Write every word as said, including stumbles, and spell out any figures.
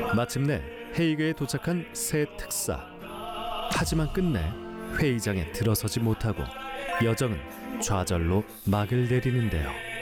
마침내 헤이그에 도착한 새 특사. 하지만 끝내 회의장에 들어서지 못하고 여정은 좌절로 막을 내리는데요.